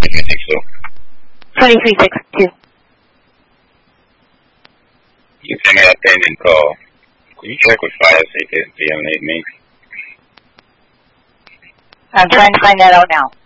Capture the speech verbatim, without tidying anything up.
twenty-three six two. twenty-three six two. You send me that pending call. Can you check with fire see if it's D M need me? I'm trying to find that out now.